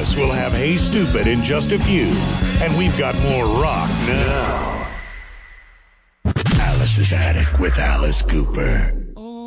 Alice will have Hey Stupid in just a few. And we've got more rock now. Alice's Attic with Alice Cooper.